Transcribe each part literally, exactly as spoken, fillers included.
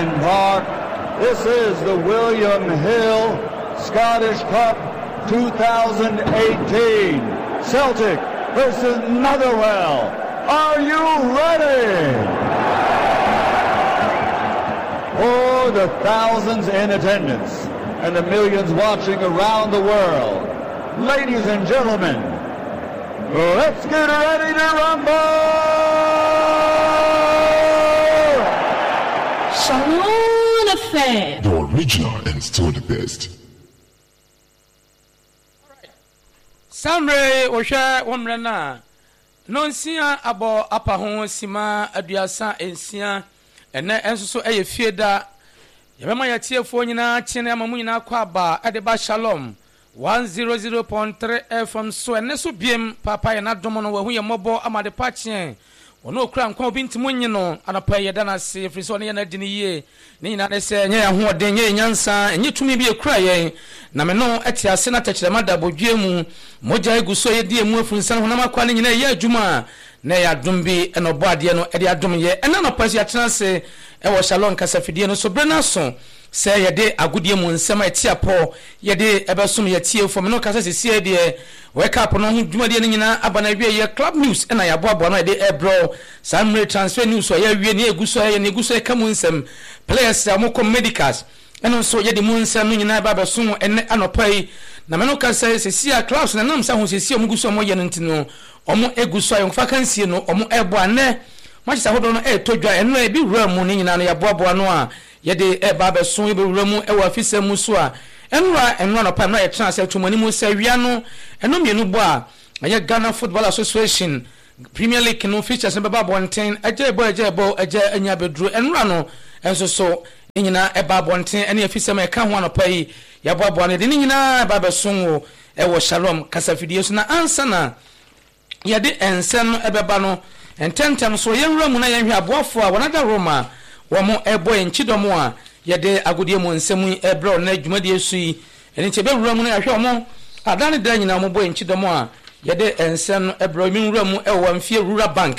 Ryan Park. This is the William Hill Scottish Cup twenty eighteen. Celtic versus Motherwell. Are you ready? For the thousands in attendance and the millions watching around the world, ladies and gentlemen, let's get ready to rumble! Shalom Affair. The original and still the best. Samre Osha Womrana Nonsia Abo Apahon Sima Aduasa Ensia and Enso a Fieda Yama Yatia Fonina China Mamuna Kwaba Adeba Shalom one hundred point three F M so and Nesu Biem Papa and Adomono who ya mobo Amade Patien. Ono kra nkwa binti munyi no anapa ye dana se friso ne na dini ye ni na se nya ho oden ye nyansa enye tumi bi ekra ye na me no ati ase na tachire mada bodwe mu moja eguso ye die mu afunsan ho na makwa ne nyina ye adwuma na ya dumbi eno bo ade no e de adum ye ena no pasi atena se e wo Shalom kasafidie no so brena so se ye de agodie mu nsema etia po ye de ebesum ye tie fo me no kasa se sie de wake up no ho dwuma de nyina abana wie ye club news ena ya boabo no de ebro samre transfer news so ye wie ne eguso ye ne eguso ka mu nsem players amoko medicals eno so ye de mu nsem no nyina ba besum ene anopai na me no kasa se sia clubs na nam sa ho se sia mu guso mo ye no ntino omo eguso ye mfa kansie no omo ebo ane machisa hodo no e todwa eno e bi wura mu ne nyina no ya boabo no a ye de e ba beso ye be wura mu e wa fisa mu so a enra enra no pa na ye transfer to mani mu sa wia no eno mienu bo a ye Ghana Football Association Premier League no features be ba bonten aje bo aje bo aje anya bedru enra no enso so nyina e ba bonten ene afisa ma ka ho anopa yi ya bo abo ne de nyina ba beso wo e wo Shalom kasafidie so na ansa na ye de ensen no e be ba no ententem so ye nwura mu na ye hwe aboafo a wonada Roma wo mo e boy nchidomo a ye de agodie mu nsemu e bro na dwumade esui eni che be nwura mu na hwe mo adane da nyina mo boy nchidomo a ye de ensen e bro mi nwura mu e wo mfie Rural Bank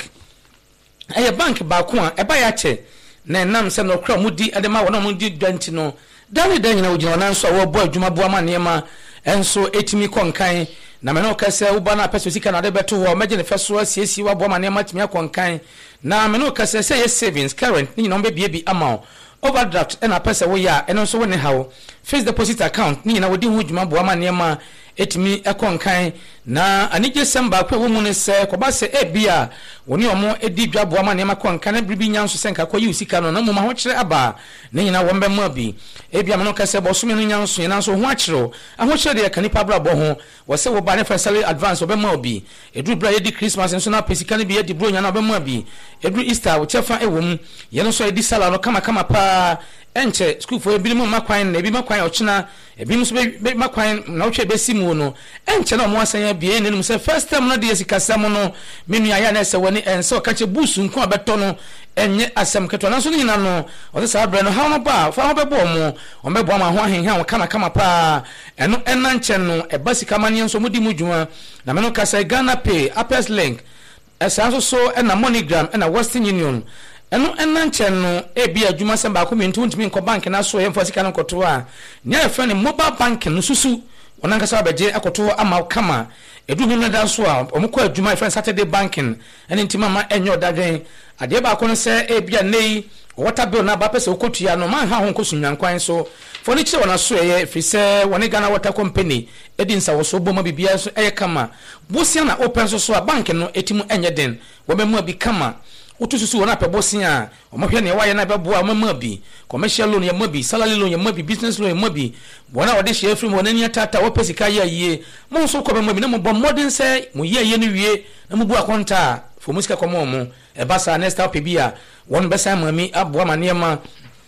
eye bank ba ko a e ba ya che na nam se no kra mu di ade ma wona mu di dwanti no dane da nyina ogina wona nso wo boy adwuma bo ama ne ma enso etimi konkan na me no kase wo ba na peso sika na de beto ho meje ne feso asiesi wa bo ma ne matimi akonkan na me no kase say yes savings current ni no be bie bi ama overdraft e na pesa wo ya eno so wo ne hawo fixed deposit account ni na wo di hu dwuma bo ama ne ma etimi akonkan na anije semba kwa wo mu ne se ko ba se e bia woni omo edi dwa bo ama ne ma konkan na bibi nyanso senka kwa yi sika no na mo ma ho kire aba ne nyina wo mbe ma bi e bia me no kase bo so me no nyanso nyina so ho akire aho kire de kanipa bra bo ho wo se wo ba ne salary advance wo be ma obi edru bra ye di Christmas nso na pesika ne bi ye di bro nyana wo be ma bi edru Easter wo chefa e wo mu ye no so edi sala no kama kama pa enche school for ebi mu makwan na ebi makwan ochina ebi mu so be makwan na ochwe be simu no enche na mo asanya bie ne mu se first time na de sikasam no menu aya na se woni ense okache busu nko abeto no enye asem keto na so nyina no o se sa bre no ha no ba fa ho be bo mo o be bo ma ho ahenha o kama kama pa eno enna nche no e basika mane nso mudi mu dwuma na me no kasa Ghana Pay Apes Link esa so so na MoneyGram na Western Union eno enna nche no e bia dwuma sem ba ko mi ntumi nko bank na so yemfo sika no koto a nya e fa ne mobile bank no susu wona nkasa abeje akoto ama kama edu mi nda so a omko adwuma e fa Saturday banking ene ntima ma enyo dadwen ade ba ko no se e bia nei water bill na ba pese okotua no man ha ho nkosunyankwan so for ni kire wona so ye fi se woni Ghana Water Company edi nsa wo so boma bibia so e kama bosia na open so so a bank no etimu enye den wo be mu abi kama utususu wona pe bosia o mo hwe ne wa ye na be boa o ma bi commercial loan ye ma bi salary loan ye ma bi business loan ye ma bi wona wode share free wona ni tata wo pesika ye ye mo so ko be ma bi na mo bom modern say mo ye ye no wie na mo bu akonta fo musika komo mo e basa next up bia won be say mami aboa ma ne ma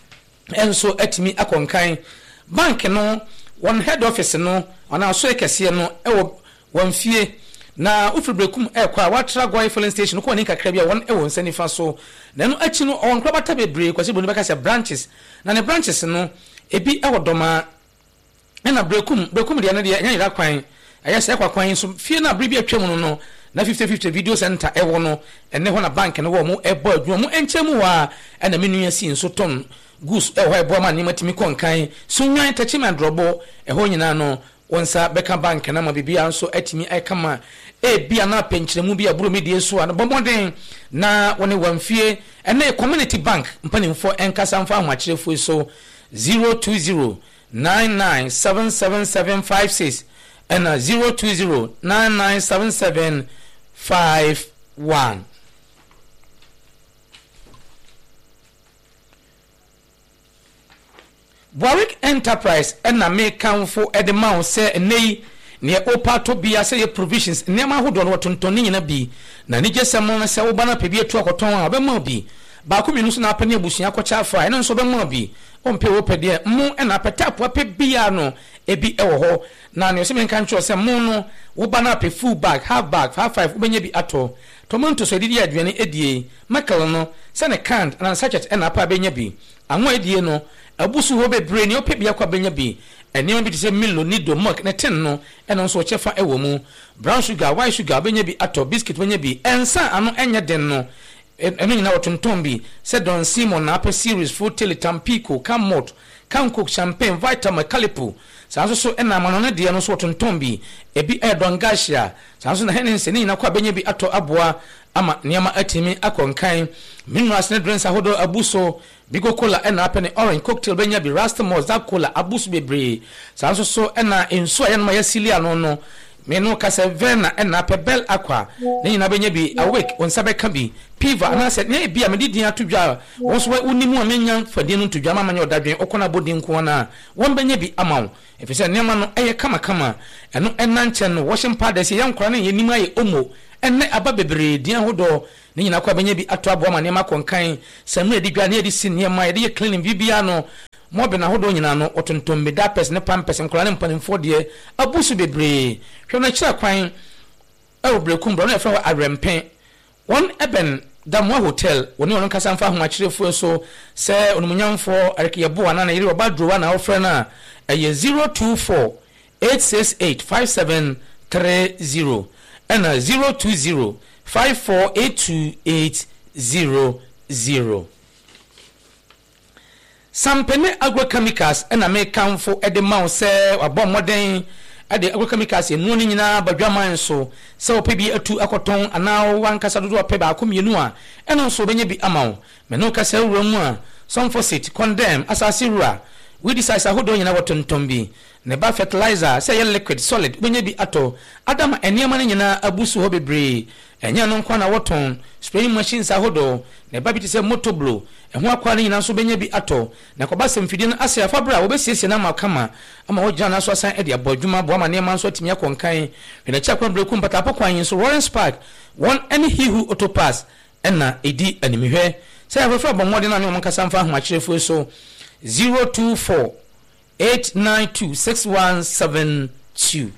enso etimi akonkan bank no one head office no ona so ekese no e wo won fie na ufibrekum e kwa watra Goy filling station ko ni kakra bia won e won sani fa so na no achi no on klaba tabebre kwase boni beka se branches na ne branches no ebi e wodoma na brekum brekum de na de nya ira kwan aya se kwa kwan so fie na bribi atwam no no na fifty fifty video center e wo no ene ho na bank ne wo mo e bo adwuma mo enchemu wa e na menu asi nso ton goose e ho e bo ma ni matimi konkan sunwan tachima drobo e ho nyina no wonsa beka bank na ma bibia nso atimi ai kama e bia na penchiremu bia buru medie so na bomoden na woni wamfie ene community bank mpanimfo enkasa mfa ahwachirefo so zero two zero nine nine seven seven seven five six and uh, zero two zero nine nine seven seven five one. Warwick Enterprise and na make count for at the mount say nay near opa to be as a provisions near my hood on what Tony na be na ni just someone say obana pebie to akoton abemo bi ba ku minu so na apane abusia kwacha fa eno so be mo bi ompe wo pede mu e na petapo ape bia no ebi e wo ho na ne so me kan cho se mu no wo ba na ape full bag half bag half five wo benya bi ato tomato so didi aduane edie makal no se ne canned na sachet e na apa benya bi anwo edie no abusu ho bebre ne ope bia kwa benya bi ene bi te se milo nido milk ne tin no e no so chefa e wo mu brown sugar white sugar benya bi ato biscuit benya bi ensa ano enye den no eno nyina wotonton bi se Don Simon na apple series food tele Tampico Camot Cancook champagne vitamin calipo sanso so ena mano na de no so wotonton bi ebi e Don Gasha sanso na henense ni na kwa benya bi ato aboa ama niama atimi akonkan minerals ne drinks ahodo abuso Bigo Cola ena apene orange cocktail benya bi Rastamol za cola abuso bebre sanso so ena enso ayen ma yasilia no no meno kasa vena ena pebel aqua ne nyina benya bi awake onsa beka bi piva na se ne bia me didin atodwa wonso unimu amenya fadie no todwa ma manya odadwen okona bodin ko na won benya bi amaw efise ne ma no eye kama kama eno enanche no washing powder se yankora ne yenim aye omo enne aba bebre dia hodo ne nyina kwa benya bi ato abo ma ne ma konkan samre didwa ne edi sin ne ma ye cleaning bibia no mobe na hodo nyina no otontom be da pes ne pampes nkora ne mpanimfo de abusu bebre hwe na kira kwan e obrekum bro na e fa arempen won eben damwa hotel woni won kasa mfa ho akirefo so se onumunyamfo arekiyebo ana na yiri obadrowa na ofre na eye zero two four eight six eight five seven three zero and zero two zero five four eight two eight zero zero. Sampene agrochemicals ena me kamfo e de maw se abom moden e de agrochemicals enu ni nyina badwaman so se opebi atu akoton ana wankasa dodo ope ba akomienu a eno so benye bi amaw me no kasa wuramu a Sunfosit condemn asasi rura we decide ahodo nyina wotonton bi ne ba fertilizer se ye liquid solid benye bi ato adama eniema nyina abusu ho bebre enya no nkwa na woton spraying machines ahodo ne ba bi te se motoblo eho akwa ne nyina so benye bi ato na koba se mfidi no ase afabra wo besiesie na makama ama wo gya na so asan e de abodwuma bo ama ne man so atimi akonkan ne cha kwa breku mpata apakwan so Lawrence Park one any he who autopass ena edi animihwe se afafra bomode na ne mo kasa mfa ho akirefo so zero two four eight nine two six one seven two.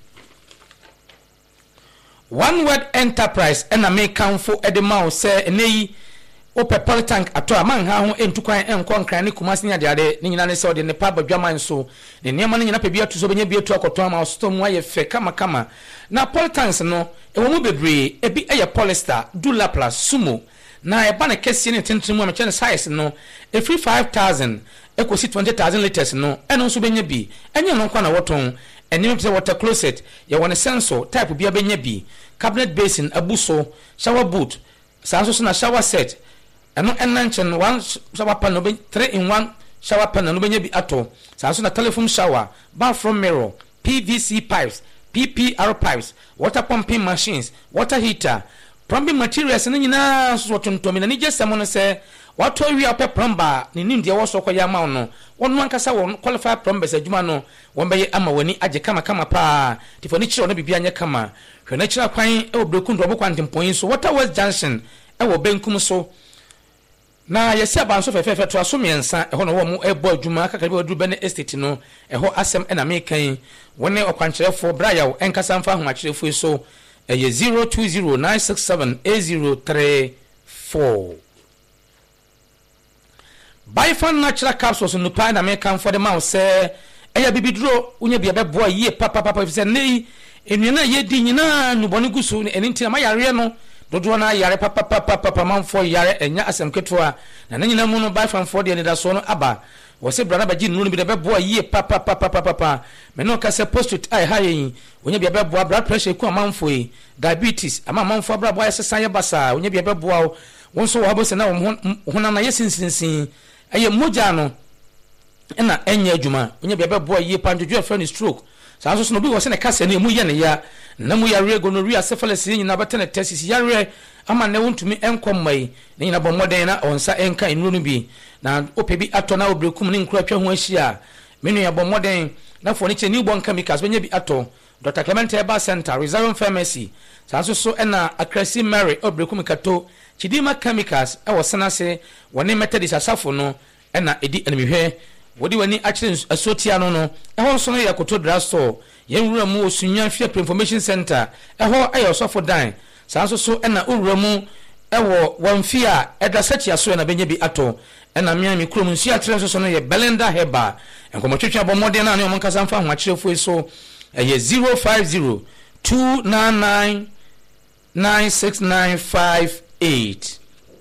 One Word Enterprise ena me kamfo edema se eneyi ope polytank ato aman ha ho entukwan enko nkran ne kumasi nya deade ne nyina ne se ode ne pa badwaman so ne nema ne nyina pe bia to so benya bia to akoto ama osto mu aye fe kama kama na polytanks no ewo mu bebre ebi eye polyester Dulaplas Sumo na eba na kesi ne tentremu am chene size no e free five thousand ekosi twenty thousand liters no eno so benya bi enye no kwa na woton enim pese water closet ye won sensor type bia benya bi cabinet basin abuso shower boot sanso so na shower set eno enanchen one shower panel be three in one shower panel no benya bi ato sanso na telephone shower bathroom mirror P V C pipes P P R pipes water pumping machines water heater plumbing materials ni nyina so tontomi na ni jesamo no se wato wi ape plumber ni nimde wo so koya ma no wonu ankasa won qualified plumbers adwuma no won beye ama wani age kama kama pa tifo ni kire no bibia anya kama hwe na kire kwan e obreku ndo bokwa ntempon so water west junction e wo benkum so na yesi abanso fefefe to aso miensa e ho no wo mu e bo adwuma kakari bo duru be ne estate no e ho asem e na mekan woni okwankyerefo brayaw enkasa mfa ho akyerefo so e zero two zero nine six seven eight zero three four. Bifan natural capsules no pa na me kan for the mouse say eya bibiduro unya bia beboa ye papa papa fi say nei enua ye di nyina nubone gusu ne enti na mayare no dodo na yare papa papa papa manfo yare enya asem ketoa na nyina mu no by fanfo de ne da so no aba wo se brana baji nunu bi de bebo ye papa papa papa me no ka se post ai ha yin onya bia bebo blood pressure ku amanfo yi diabetes ama amanfo bra bo ayesesa ye basa onya bia bebo won so wo se na wo hona na yesinsinsin aye moja no na enya adwuma onya bia bebo ye pandwojo e friend stroke sa so no bi wo se na kase na emu ye ne ya na mu yare gonorrhea syphilis nyina betene tesis yare ama na wontumi enkomai na nyina bo moden na onsa enka enuru no bi na opebi ato na obrekum ne nkura twa ho ahia menu ya bo moden na fo ne che newborn chemicals benya bi ato Doctor Clement Eba Center Reserve Pharmacy sa so so na Akrasi Mary obrekum kato Chidima Chemicals e wo senase woni methodist asafo no na edi enimihwe wodi wani akire asotia no no e ho so no yakoto drugstore yenwura mu osunya fia information center e ho ayo sofo dan sa so so na owura mu e wo wonfia e da setia so na benya bi ato e na miami krom nsu akire so so no ye Belinda Heba enkomotwetwa bomode na ne o monkasa mfa ho akirefo so e ye zero five zero two nine nine nine six nine five eight.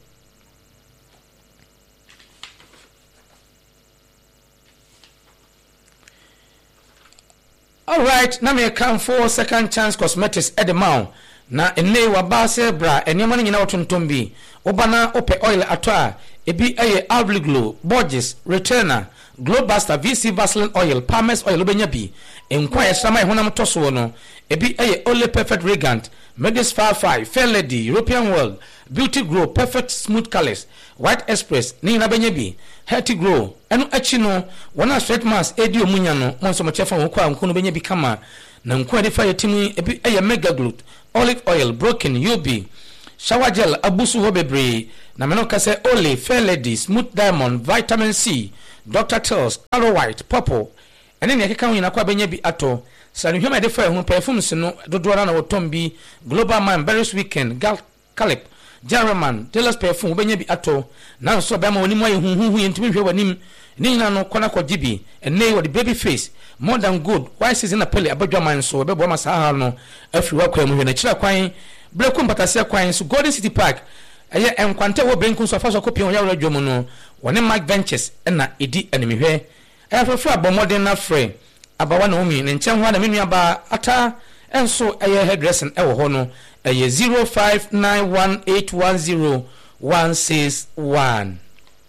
All right, na me come for second chance cosmetics at the mount. Na ene wa base bra enema no nyina wotontombi. Obana ope oil atwa ebi eye Alviglo, Borges, Returner, Globbuster, V C Vaseline oil, Palmer's oil obenya bi. Enkwa ye sama honam toso no. Ebi eye Ole Perfect Regant, Medis five, Fair Lady, European World, Beauty Grow, Perfect Smooth Colors, White Express, ni na benya bi. Healthy Grow, enu achi no, wana straight mask edi omunya no, monso mochefa wokwa nkono benya bi kama. Na nkwa de fire timu ebi eye Mega Glut, Olive Oil, Broken, U B, Shower Gel, abusu ho bebre, na meno kase Ole, Fair Lady, Smooth Diamond, Vitamin C, Doctor Teals, Color White, Purple. Ene ne keka wina kwa benya bi ato. Sanu hwema de fire ho perfumes no dodo na wotombi, Global Man, Berries Weekend, Gal Calip, German, Taylor's perfume benya bi ato. Na so ba ma woni mo yehuhuhu yentimi hwe wanim. Ni na no kona kwa gibi, ene wo the baby face, more than good. Why season apele abadwa man so be bo ma sa no afi wa kwa mu hwe na kira kwan. Blekum batase kwan so Golden City Park. Eye enkwante wo benku so fa so kopion ya radwo no. Woni Mark Ventures na edi animihwe. Eye afra abomodin na frɛ abawa na omi ne nkyɛn ho na menu aba ata enso eye hairdressing e wo ho no eye zero five nine one eight one zero one six one.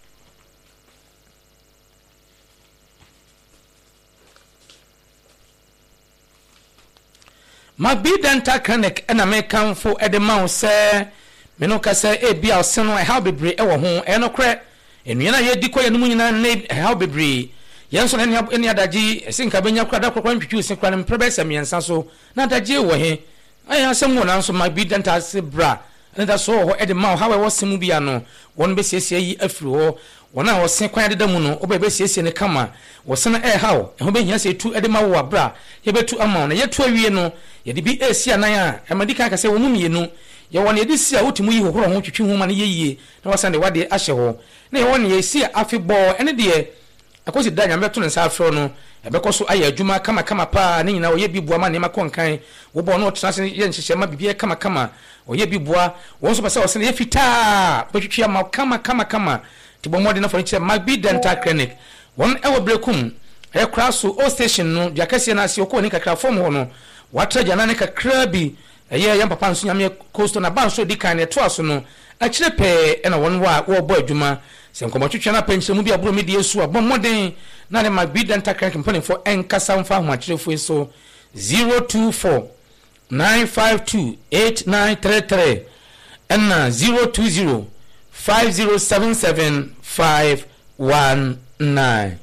Magbi Dental Clinic and American for Edemount say Menoka say e bia oseno e how bebre e wo ho e no kre enua ye diko ye no nyina ne how bebre yenso ne eni adaji sinka benya kra da kokwan twitwi sin kra ne prebesa miensa so na adaji wo he ayi asem wo na so Magbi Dental se bra ne da so ho Edemount how e wo semu bia no won be siesie yi afiri ho wona wo sen kwan de mu no oba be siesie ne kama wo sen e how e ho be hia se tu Edemount wo bra ye betu ama na ye tu awie no ye de bi esi anan a e madika ka se wo mu mienu ye won ye de si a wotimu yi hohoro ho twitwi ho ma ne yeyie na wasan de wade ahye ho na ye won ye si afebo ene de akosi da nyame to ne sa afro no e be koso aye adwuma kama kama pa ne nyina wo ye bibua ma ne makonkan wo bo no trase ye nhyehyɛ ma bibia kama kama wo ye bibua won so pese wo se ye fita betwitwi ma kama kama kama ti bo mode na fo nkyɛ Magbi Dental Clinic won e wo brekum e kra so o station no dia kase na ase ko ni kakra form ho no watra jana ne kakra bi eye yam papa nso nyame costo na ban so di kan ne to aso no a kire pe e na won wa wo bo adwuma se nkomotwetwe na penche mu bi aburo mi die so abon moden na ne Magbi Dental Clinic company for enkasa mfa ho akirefo so zero two four nine five two eight nine three three and zero two zero five zero seven seven five one nine.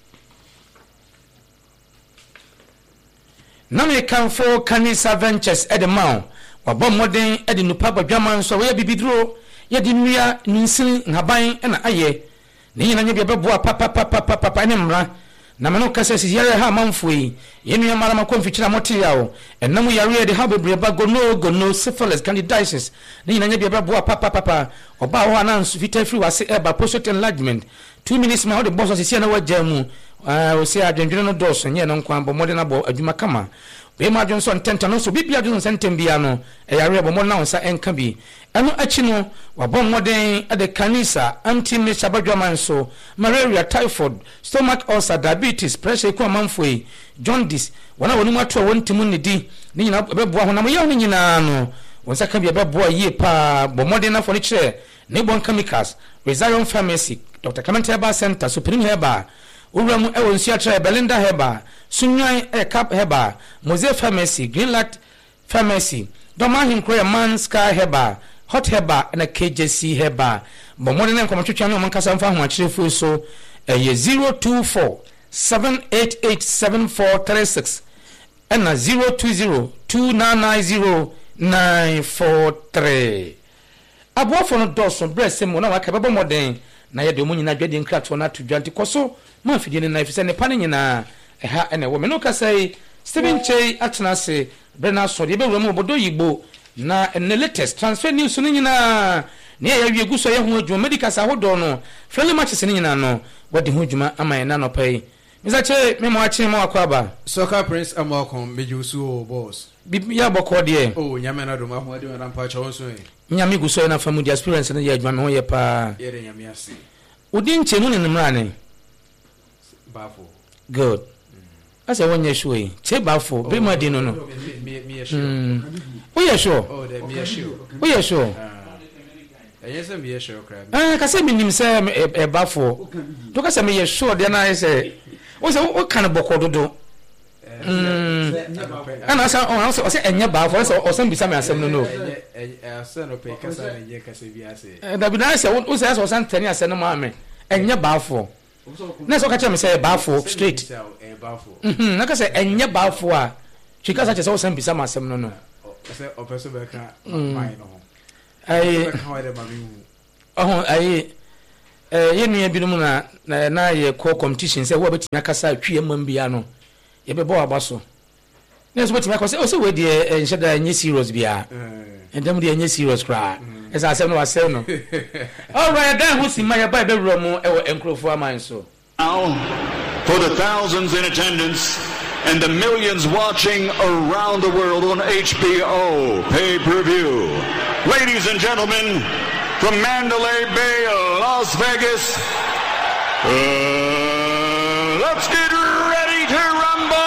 Na me kan for Kanisa Ventures at the mount wabom modern at the nupa badwaman so we bibidro ye di nua nsin ngaban na aye ne nyina nya bia beboa papa papa papa ne mra na me no kasa si yare ha manfo yi ye nua mara ma konfikira motiao enam yare de ha bebre ba gono gono syphilis candidiasis ne nyina nya bia beboa papa papa oba ho ananso vita free wase eba prostate enlargement two minutes ma ho de boss si na wajamu ah o se adwendwene no dos nye no nkwan bo modern abo adwuma kama be ma dwon so ntenta no so bibia dwon so ntem bia no e yare bo mo na onsa enka bi eno achi no wabon moden ade kanisa anti me sabadwaman so malaria typhoid stomach ulcer diabetes pressure ko manfoi jaundice wana wonu mato wontimu ne di ni nyina beboa ho na mo ye ho nyina no wonsa ka bia beboa ye pa bo moden na fo ni kire ne bon chemicals Resilion Pharmacy Doctor Clement Herbal Center Supreme Herbal Uramu e wonsia tra Belinda Herbal Sunyan e Cap Herbal Mose Pharmacy Greenlight Pharmacy Doma Hinkroya Man Sky Herbal Hot Herbal and a K J C Herbal but more than come to channel man kasa mfa ho akire so e zero two four seven eight eight seven four three six and na zero two zero two nine nine zero nine four three abo for no doso breast mo na waka bebo moden na ye de mo nyina dwede nkrato na to dwanti koso ma fidie na ifise ne pane nyina e ha ene wo me no kasai Stephen Chey atena se brena so de be wura bodo yigbo na ene latest transfer news no nyina ne ya wie guso ye ho adwuma medical sa hodo no friendly matches ne nyina no wodi ho adwuma ama na no pai Mister Chey me mo achi mo akwaba Soccer Prince Amokom mejusu boss bi ya boko de oh nyame na do ma ho de na mpa cha won so e nyame guso na family experience ne ya adwuma me ho ye pa ye de nyame ase odi nche no ne mrane bafo good asa wonye show che bafo be ma di no no me me sure o ye sure oh de me sure o ye sure eh yes me sure crab ah ka se minim se e bafo to ka se me ye sure de na se o se o kan boko dodo mm ana sa o se enye bafo se o se mbisa me asem no no eh asa no pe kasa na ye kasa bi ase da bi na se o se o se ntani ase no ma me enye bafo na so ka che me se bafo straight eh bafo mhm na ka se enye bafo a chika sa che se o se mbisa me asem no no se o person be ka mai no ai oh ai eh ye nua bi no na na ye call competition say wo betimi akasa atwie mam bia no ye be bo abaso na so betimi akasa o se we de ensheda nye serious bia eh dem de nye serious kra esa asem no asem no all right then who see my boy be ro mu e wo enkrofo aman so now for the thousands in attendance and the millions watching around the world on H B O pay-per-view. Ladies and gentlemen, from Mandalay Bay, Las Vegas, uh, let's get ready to rumble!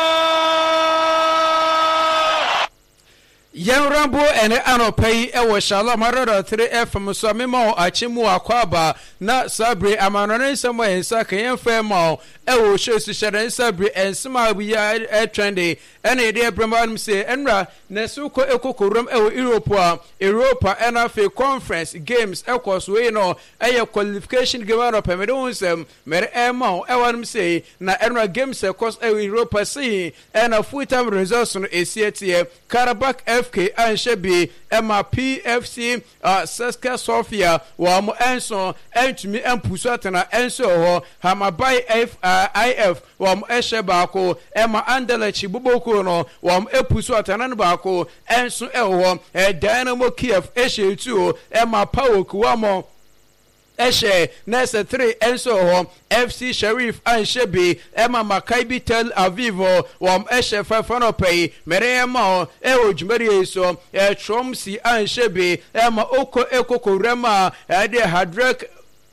Yan Rambo ene anopai ewo Shalom Arada three F M so memo achimu akwaba na sabre amanone nsemo ensa kan fema ewo shosu share sabre ensema biya e trendy ene de bremban se enra na suko ekokorom ewo Europe a Europa N Conference Games ekos we no eye qualification game no pemede unsem mere ema ewanum se na enra games ekos ewo Europa see ena full time results no esietie Karabakh F K Anshabi Emma P F C uh, Saska Sofia wam enso entumi empusu atena enso ho Hamabai F uh, I F wam eshebako Emma Andelechi Buboko no wam epusu atena nbako enso eho eh, Dynamo Kiev eshetu Emma Power Kuwamo Eshe Nesa three enso ho F C Sharif Anshabi Emma Maccabi Tel Aviv wam Eshe Fafano Pay Merema Ewo Jumeri so e Tromsi Anshabi Emma Oko Eko Rema Ade Hadrek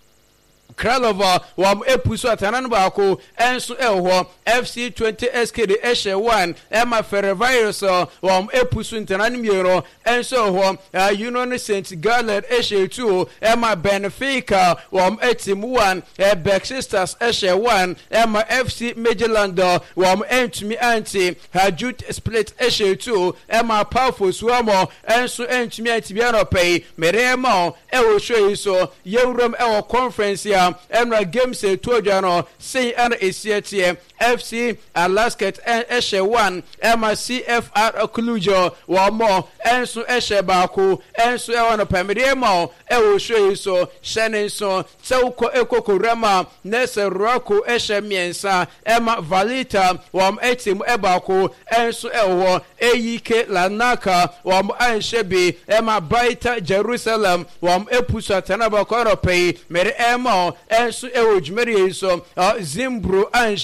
Kralova wam epusu atanan baako enso eho F C twenty S K D Eshe one Emma Ferrevirus wam epusu ntanan miero enso eho Union Saint Gallen Eshe two Emma Benfica wam etim one Beck Sisters Eshe one Emma F C Midland wam entumi anti Hajut Split Eshe two Emma Powerful Swamo enso entumi antibiano pay merema ewo show so yewram ewo conference ya Emra games e tuojano say ana esiatie F C Alasket Eshe one Emma C F R Okulujo wa mo enso Eshe baako enso e wana pamede ma e wo show so shenen so sewko ekoko rama nese roko Eshe miensa Emma Valita wa mo etim e baako enso e wo Eyike Lanaka wa mo anshebi Emma Baita Jerusalem wa mo epusu atanaba ko ropei mere Emma enso e wo jumeri so Zimbro Ansh Eshe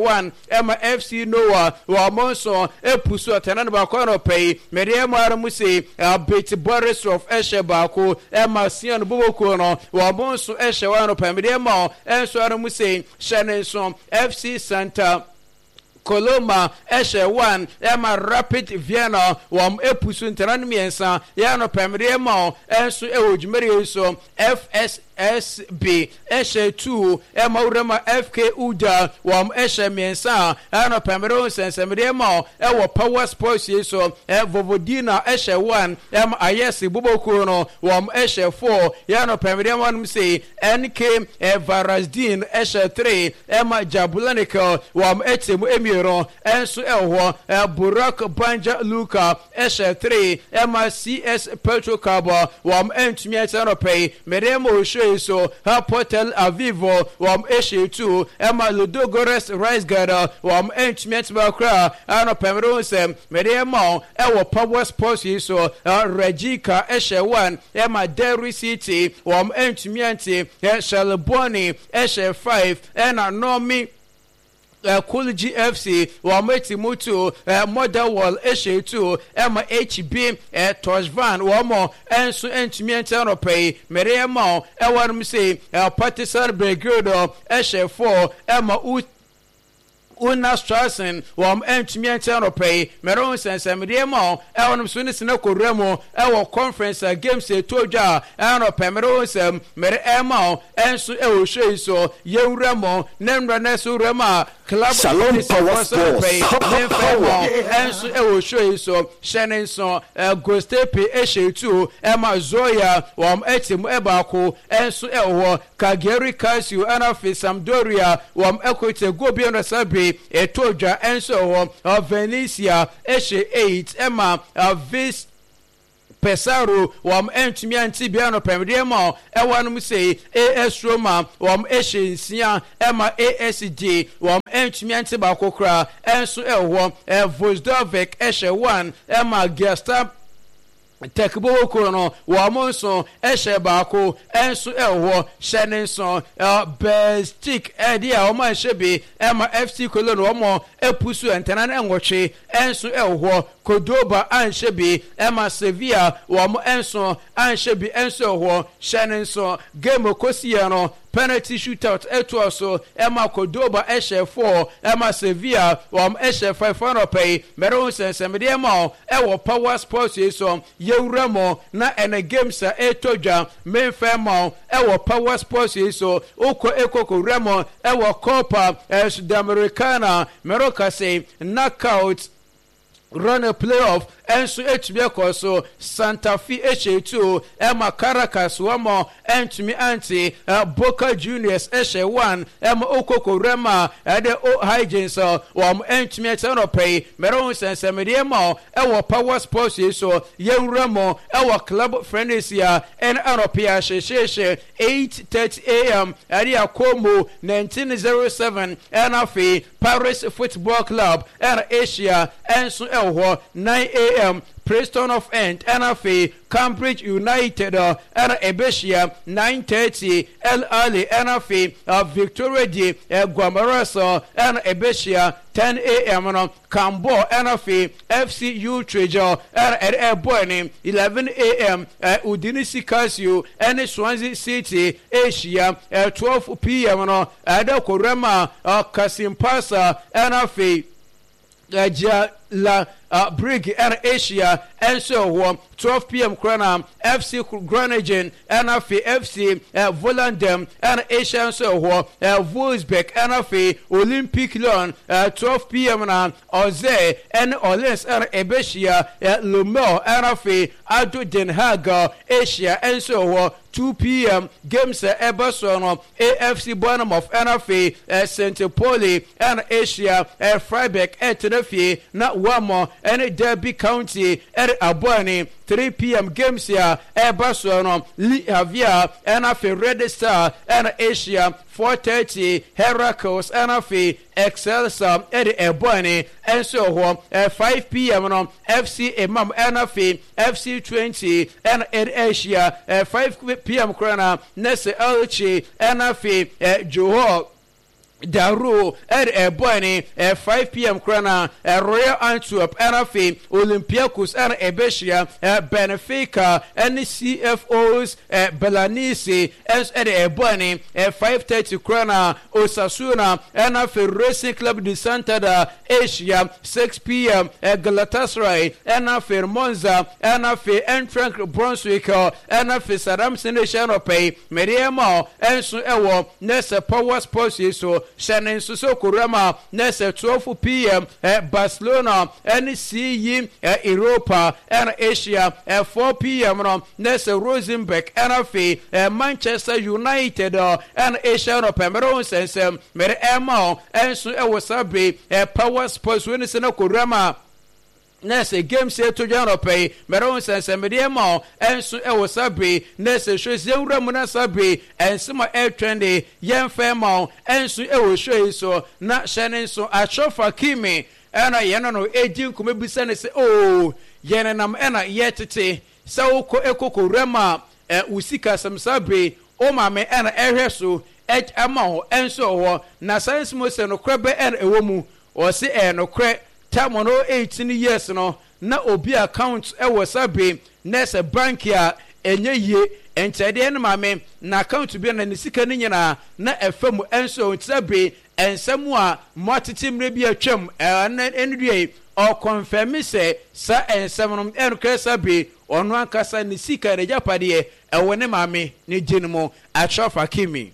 one Emma F C Noah wa monso epusu atana ba kwa no pay Meriam Aramusi a bit Boris of Eshe Bako Emma Sian Boboko no wa monso Eshe one of Meriam Enso Aramusi Shannon F C Santa Coloma Eshe one Emma Rapid Vienna wam epusu ntaran miensa ya no pemre ma enso ewojumere so F S S B Eshe two Emma Urema F K Uda wam Eshe miensa ya no pemre sensemre ma ewo Power Sports so Vovodina Eshe one Emma Ayesi Boboko no wam Eshe four ya no pemre ma num say N K Varasdin Eshe three Emma Jabulanica wam etemu emi enso eho Burak Banja Luka Eshe three Emma C S Petrocabo wam entumi etanope Meremo show so ha Portel Avivo wam Eshe two Emma Ludogorets Rice Gada wam entumi etmakra anope Merosem Meremo ewo Power Sports so Regika Eshe one Emma Derry City wam entumi enti Shalboni Eshe five ena Nomi Uh, Cool G F C, Wameti Mutu, uh, Model Wall, Eshe two, Emma H B, uh, Tosh Van, Wamo, and so Entimientano Pay, Maria Mo, Ewan say, uh, Partisan Belgrado, Eshe four, Emma Ut. Una Strassen wam entumi entano pay meron sensem demo e wonum so ne sene koremo e wo conference games e toja e no pemeron sem mere ema enso e wo hwei so yewremo nemra na so rema club Salon Power Sports enso e wo hwei so shenen so Gostepe Eshe two ema Zoya wam etim e baako enso e wo Kageri Casio ana fi Sampdoria wam ekote gobi na sabi etoja enso ho Venetia Eshe eight Emma Vis Pesaro wam entumi anti bia no pemde ma ewanum sei A S Roma wam Eshe nsia Emma A S G wam entumi anti ba kokra enso eho Vozdovek Eshe one Emma Gesta Tekbo kono wa monso Eshe baako enso eho Shenenso Bestik edia o man shebe Emma F C Cologne o mo epusu entenan enwoche enso eho Kodoba anshebe Emma Sevilla wa mo enso anshebe enso eho Shenenso game kosiano penalty shootout eto so Emma Kodoba Eshe four Emma Sevilla wam Eshe five no pay meron sensem de Emma ewo Power Sports so yewremo na ene games etoja menfemo ewo Power Sports so oko ekoko remo ewo Copa Sudamericana meroka say knockout run a playoff enso etumi ekoso Santa Fe Eshe two Emma Caracas wamo entumi anti uh, Boca Juniors Eshe one Emma Okoko Rema ede o Hygiene so wam entumi etano pay meron sensemede Emma ewo Power Sports so yewremo ewo club friendly ya en Europea sheshe eight thirty a m ade akomo nineteen oh seven Enafi Paris Football Club and Asia enso ewo nine a m Preston of End N F A Cambridge United uh, and Ebesia nine thirty El Ali N F A uh, Victoria D uh, Guamarasa and Ebesia ten a m no Cambo N F A F C Utrecht and Airborne eleven a m uh, Udinese Casio and Swansea City Asia uh, twelve p m no Adokorema uh, Kasimpasa N F A uh, La uh, Brig and Asia and so on twelve p m Kranam F C Groningen and F C uh, Volendam and Asia and so on uh, Wolfsbeck and F Olympic Lyon uh, twelve p m na Oze and Orleans and Ebesia uh, Lumel and F Ado Den Haag Asia and so on two p m games uh, Eberson A F C Bournemouth and F uh, Saint Pauli and Asia uh, Freiburg at Tenefi na Wamo and Derby County at Abwani three p m games here Eberson Lee Javier and F Red Star and Asia four thirty Heracles and F Excelsior at Abwani and so on uh, five p m no F C Imam and F F C twenty and at Asia uh, five p m Krana Nese Elche and F uh, Johor Daru at a boy at five p.m. Krana at Royal Antwerp and a fee Olympiacos and a Besia at Benfica and the C F Os at Belanisi as at a boy at five thirty Krana Osasuna and a fee Racing Club de Santander Asia six p.m. at Galatasaray and a fee Monza and a fee Eintracht Brunswick and a fee Saddam Sinishano pay Mediamo and so ewo Nessa Power Sports so Shannon Suso Kurama Nessa twelve p.m. at Barcelona and C at Europa and Asia at four p.m. no Nessa Rosenberg and a fee at Manchester United and Asia no Pemeron sense Mere Emo and so ewo Sabi at Power Sports when it's no Kurama Nessa game set to Jano pay Meron sense mediamo and so ewo sabi Nessa shows Yura Muna sabi and some air trendy young femo and so ewo show so not shining so a chofa kimi and I no aging come be send say oh yenam ena yetete so ko ekoko rema e usika sam sabi o ma me ena ehwe so e ama and so na science mo se no krebe en ewo mu o se e no kre time on eighteen years no na obi account e wasabe nessa bank ya enye ye entede en mame na account bi na nisika ni nyina na efam enso ntabe ensemu a motiti mre bi atwam enduye o confirm say sa ensem no en kresabe onu ankasa nisika re japade e wone mame ni jinimo achofa kimi.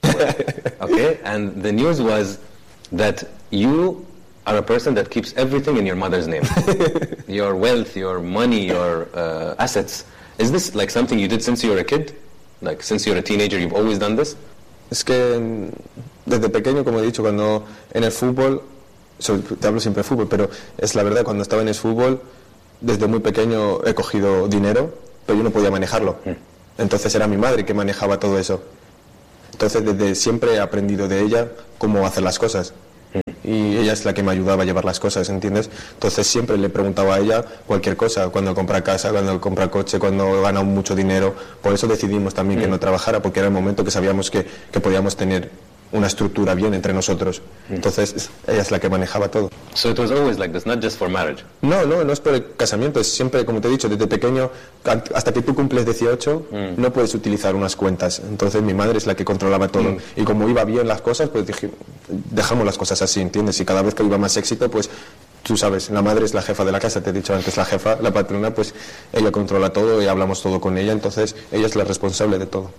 Okay, and the news was that you are a person that keeps everything in your mother's name. Your wealth, your money, your uh, assets. Is this like something you did since you were a kid? Like since you're a teenager, you've always done this? Es que desde pequeño, como he dicho, cuando en el fútbol, te hablo siempre de fútbol, pero es la verdad, cuando estaba en el fútbol, desde muy pequeño he cogido dinero, pero yo no podía manejarlo. Mm. Entonces era mi madre que manejaba todo eso. Entonces desde siempre he aprendido de ella cómo hacer las cosas. Y ella es la que me ayudaba a llevar las cosas, ¿entiendes? Entonces siempre le preguntaba a ella cualquier cosa, cuando compra casa, cuando compra coche, cuando gana mucho dinero. Por eso decidimos también mm. que no trabajara, porque era el momento que sabíamos que, que podíamos tener una estructura bien entre nosotros. Mm. Entonces ella es la que manejaba todo. So it was always like this, not just for marriage. No, no, no es por el casamiento, es siempre, como te he dicho, desde pequeño, hasta que tú cumples dieciocho, mm. no puedes utilizar unas cuentas. Entonces mi madre es la que controlaba todo. Mm. Y como iba bien las cosas, pues dije, dejamos las cosas así, ¿entiendes? Y cada vez que iba más éxito, pues tú sabes, la madre es la jefa de la casa, te he dicho antes, la jefa, la patrona, pues ella controla todo y hablamos todo con ella, entonces ella es la responsable de todo.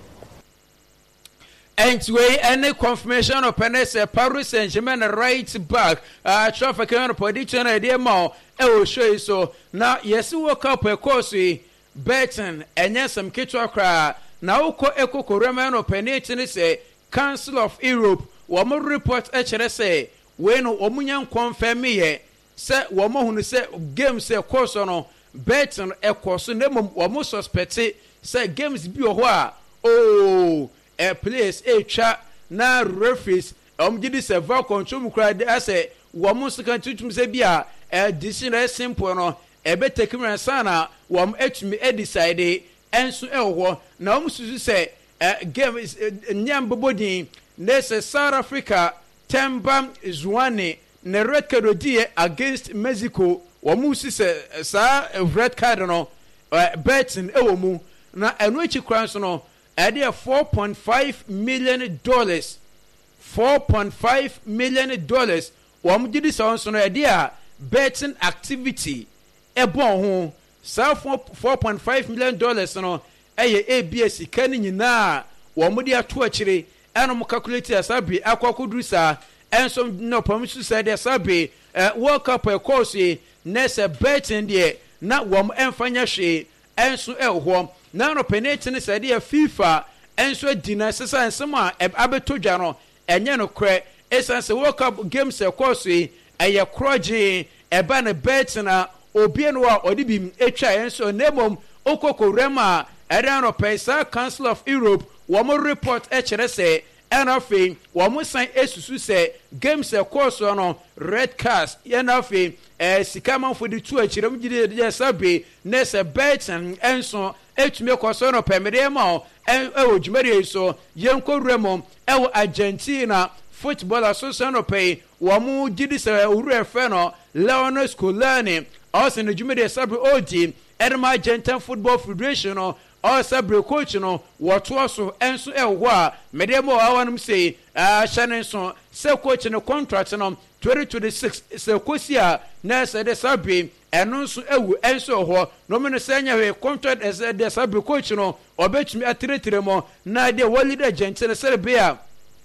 And way any confirmation of Penes Paris Saint Germain right back. Uh, traffic on a prediction idea more. I will show you so. Now, yes, you woke up a course, Burton, and yes, some kitchen cry. Now, Echo Koreman of Penetin say, Council of Europe, one more report H R S A, when Omunian confirm me, say, one more who say, games say, course on Burton, a course, name or most suspected, say, games be a while. Oh. A place a chat na referees um gidi se va control mu kra de ase wo mo sekan tutum se bia e decision simple no e be take me sana wo mo atumi e decide enso e wo na wo susu se game is nyam bobodin na se South Africa Temba Zwane na red card die against Mexico wo mo susu se sa red card no betting e wo mu na eno echi kran so no idea four point five million dollars. four point five million dollars. Wam did this on so idea betting activity. E bon ho. Sa four point five million dollars no eye A B S kan nyina. Wam di ato akire. Eno mo calculate asabi akwakodru sa. Enso no permission say there sabi World Cup e course next betting there na wam emfanya hwe enso e ho. Na no penetine said ya FIFA enso dina sesa ensema abeto dwa no enye no kre esanse World Cup games e course e ye kroje e ba na bet na obi no a odi bi etwa enso nemom okoko rema era no pesa Council of Europe wo mo report e kire se enough wo mo san esusu se games e course no red card enough eh sikama for the two akire mo gide de sabe nese bet enso etumi kwaso no pemede ma e o jumere so yenko remo e Argentina Football Association pay wamu gidi se uru efe no Leonard Scolani also in the Jumede Sabri Odi Edema Argentine Football Federation no all Sabri coach no watu aso enso ewa medemo awanum say ah Shannon se coach no contract no twenty twenty-six se kosia na se de Sabri eno nso ewu enso ho no me no senya we contract as de Sabri coach no obetumi atiretire mo na de wali de Argentine Serbia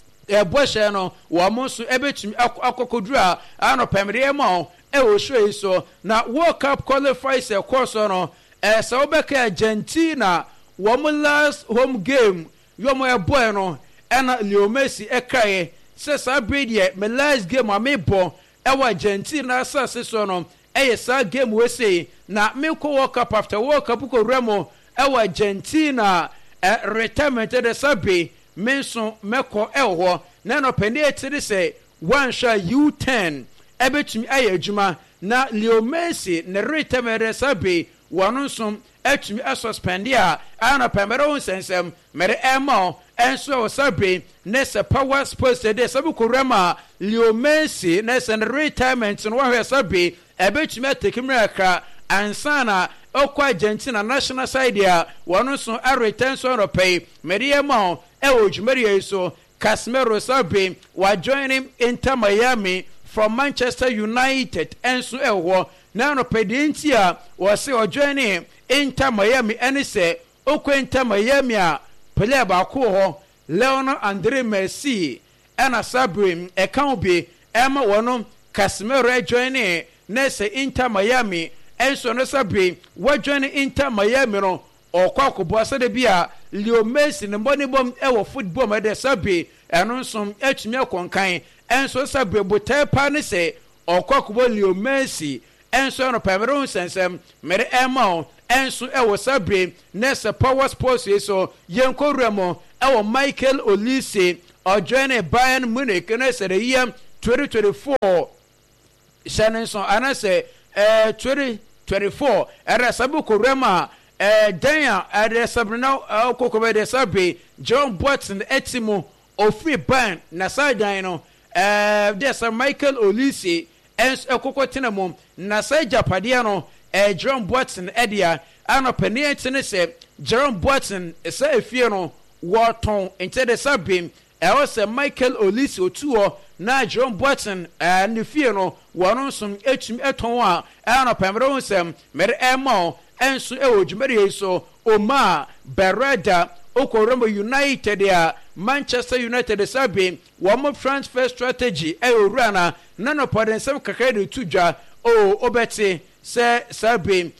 e bohye no wo mo so ebetumi akokodura ano pemre ma e wo show so na World Cup qualifiers e course no e se obeka Argentina wo mo last home game yo mo e boy no e na Leo Messi e kai se Sabri de me last game a me bo e wa Argentina asase so no e sa game we say na me ko World Cup after World Cup ko remo e wa Argentina e retirement de Sabri menso meko eho na no pende etiri se one sha U ten ebetumi aye adwuma na Leo Messi ne retemere sabe wonu som etumi asuspend a ana pemero sensem mere emo enso sabe ne se Power Sports de sabe korema Leo Messi ne se retirement no wa sabe ebetumi atekimra kra ansana okwa Argentina national side a wonu so a return so no pay mere emo ewo jumeri so Casemiro Sabe wa joining Inter Miami from Manchester United enso ewo na no pedintia was say o joining Inter Miami ene se okwa Inter Miami a player ba ko ho Lionel Andre Messi ena Sabe e kan bi ema wono Casemiro joining na se Inter Miami enso no Sabe wa joining Inter Miami no okwa ko bo ase de bia Leo Messi ne mboni bom ewo football ma de Sabe eno nsom etumi akonkan enso Sabe botepa ne se okwa ko bo Leo Messi enso no pemero sensem mere ema enso ewo Sabe ne se Power Sports so yenko remo ewo Michael Olise o join Bayern Munich ne se the year twenty twenty-four Shannon so anase eh twenty twenty-four era Sabe ko rema eh Danya ade Sabrina okokobe de Sabe John Watson etimo ofri ban na sadan no eh de Michael Olise ens ekokotena mom na sa Japade no eh John Watson edia anopene etene se John Watson esa efie no woton ente de Sabe e o se Michael Olise otuo na John Watson eh ne fie no wono som etumi eton a anopemre wonsem mere emo enso ewo jumeri so Oma Bereda Okorombo United ya Manchester United Sabe wamo transfer strategy e orana nano podensem kakade tuja o obeti se Sabe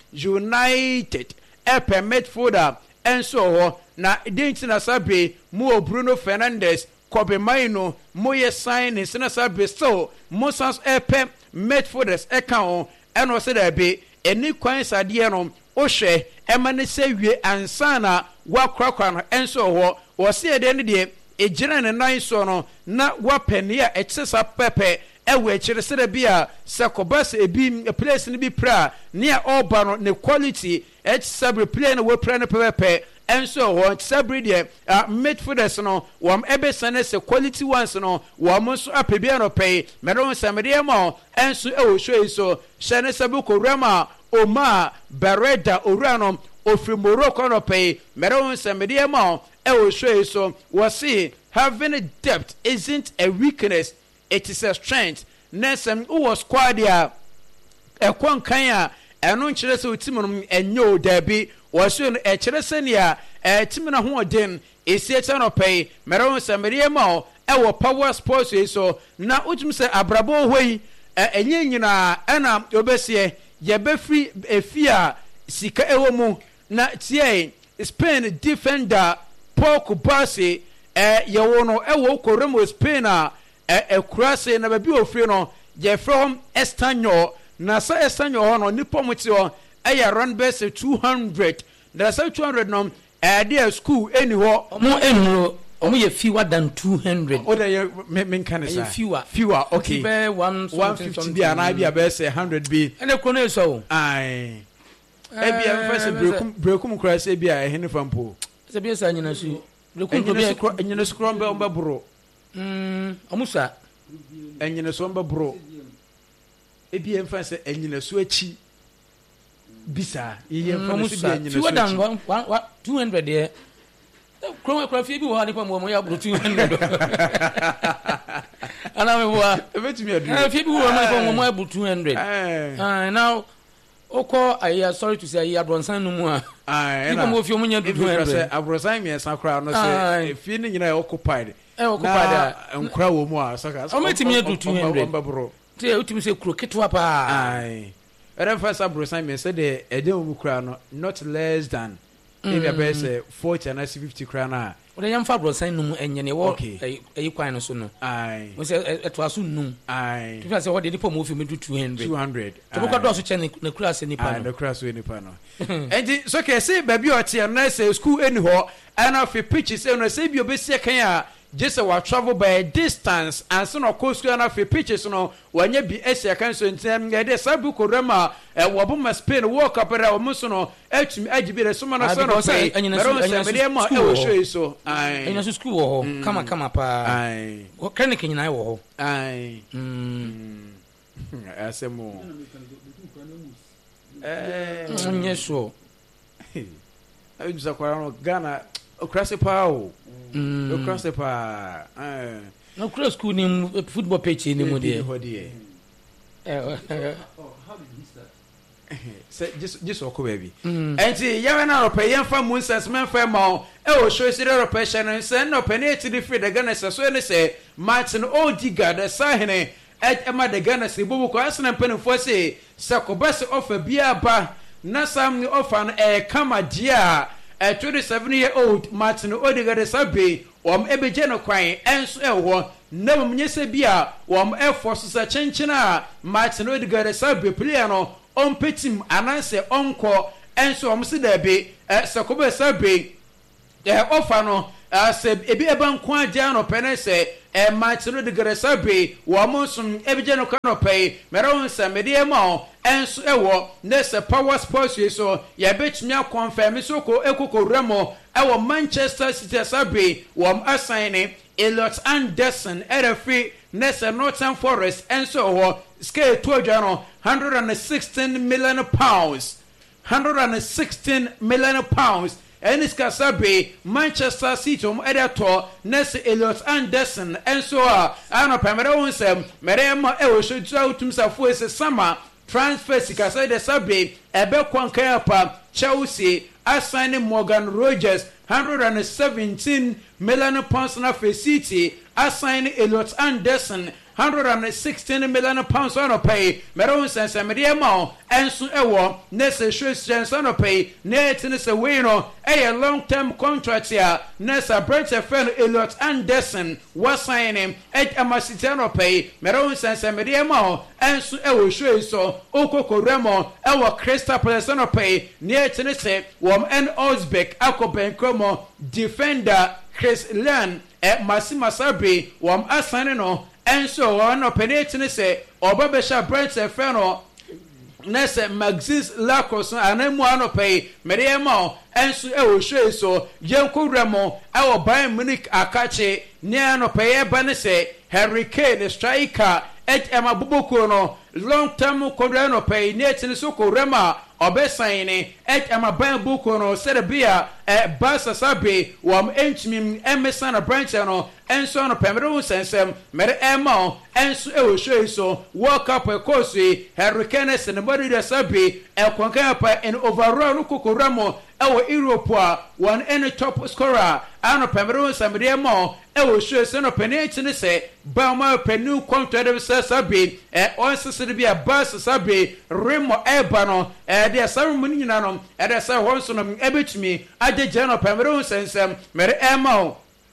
United e permit foda enso ho na identi na Sabe mu Bruno Fernandes Kobe Maino moye sign sina Sabe so Mosas e pe Medforders e kan eno se da be eni kwan sade no ohwe emane se wie ansana wakrakwa no enso ho wo se de ne de ejina ne nan so no na wapene a echesa pepe ewe echire se da bia sekobas ebi place ne bi pra ne oba no ne quality echesa play no we pra ne pepe enso ho sabri de midfielders no wam ebe sane se quality ones no wam so apebia no pay meron samede ma enso e wo show so shane sabu ko rema Oma Bereda Orano ofri Morocco no pay meron samede ma e wo show so we see having a depth isn't a weakness, it is a strength. Nesem who squad ya e kon kan a eno nkyere se otimu no enyo dabi wo so e kyere se ne a e timu na ho odin esi eche no pay meron samede ma e wo Power Sports so na utum se abrabo hoi enye nyina ena obesie ye befri efia sika ewo mu na tie Spain defender Paul Kubasi eh ye wo no ewo koremo Spain a eh kurase na ba bi ofri no ye from Estanyo na sa Estanyo no nipo muti o eh run base two hundred na sa two hundred no eh dia school eni ho mo enuro omo ye fewer than two hundred o dey men kan say fewer fewer okay be one fifty bi ana bi be say one hundred bi ene kono eso ai e bi am first brekum brekum kurase bi a ehne fampo se bi esa nyina su brekum to bi nyina scrum be on be bro mm omusa enyine so mba bro ebi emfa se enyine so achi bisa ye emfa no se bi enyine so achi two hundred there Chrome Craft, you want to come over here two hundred. And I will bet me a few want to two hundred. And now, Oko, I am sorry to say, I have son no more. I am with your money to do it. I was saying, yes, I crowd, feeling you are occupied. Occupied and crow more. So I'm meeting me to two hundred. Tell to me, say, crooked wapa. Aye. And first, I was saying, said a deal crown not less than. Maybe a best forty and fifty crown. Well, I am Fabro saying no, and you know, okay, a quine so no. Aye, was it was soon noon. Aye, because what did you move me to two hundred? Two hundred. To look at also chaining the class in the pan, the class in the panel. And it's okay, say, baby, or tea and nice school anyhow, and off your pitches, and I say, you'll be second. Just a travel by a distance, and so of course, you have pictures. No, when you be as a cancer in time, get a sabuko rema, a wabuma spin, walk up at our musono, actually, I be the summer of son of say, and you know, I will show you so. I in school, come on, come up. I what can you I will? I as a more. Yes, so I was a Ghana. Across the power. Across the power. No cross school name football pitch in the Moody. How did he start? Just just walk baby. And see, you are now paying for months as men for more. Oh, show us the operation and send up an eight to the free the gunners as well as say Martin Odiga, the Sahene, at Emma the gunners, the Bobo Casson and Penny for say, Sakobas offer beer bar, Nasam the orphan a Kama Dia. A twenty-seven-year-old Martin Odegaard Sabe, or Ebe General crying, and so never Mnese Bia, or Air Forces a Chenchina, Martin Odegaard Sabe, Pliano, on Petim, Ananse, Onko, and so I'm Sidabe, at Sakoba Sabe, the Ofano, as a Eban Quadiano Penese, and Martin Odegaard Sabe, or Monson, Ebe General Canope, Meronsa, Mediamo. And so, Nessa Power Sports, so ya bet me a confirm so ko ekoko remo our Manchester City Sabi wam assigning Elliot Anderson Erefi Nessa Northern Forest and so scale to Jano one hundred sixteen million pounds one hundred sixteen million pounds and it's Kasabi Manchester City um editor Nessa Elliot Anderson and so I know Pamela Onsem Merema Ewo should out himself for summer transfer Sikasa de Sabe, Ebe Kwankayapa, Chelsea, assigning Morgan Rogers, one hundred seventeen million pounds na for City, assigning Elliot Anderson, one hundred sixteen million pounds on a pay, Meron Sansamedia Mao, and so ewo, Nessa Shoes on a pay, Netinus Awino, a long term contract here, Nessa Brent Fan Elliot Anderson was signing at Amasitano pay, Meron Sansamedia Mao, and so ewo shoes so, Oko Koremo, our Crystal Palace pay, near Tennessee, Wom and Osbeck, Akoben Kromo, defender Chris Lan, at Massima Sabi, Wom Asanino. And so on operating say Obabesha Brent Feno Nessa Maxis Lacos and then one pay Mediamo and so I will show so Yanko Remo our Bayern Munich Akache Niano Pay Banese Harry Kane the striker at Emma Bubukono long term Corano pay Netin Soko Rema Obesaini at Emma Bayern Bukono Serbia at Basa Sabi Wam Enchmim Emerson Branchano and so on a Pemeron Sensem Mary Emma and so I will show so walk up a course Harry Kane and the body that Sabi El Quancapa and overall Kukuramo our Europa one any top scorer and a Pemeron Samediamo I will show son of Penatin say Bama Penu contract Sabi and also to be a bus Sabi Remo Ebano and their ceremony nanom and as I want some ebit me at the general Pemeron Sensem Mary Emma.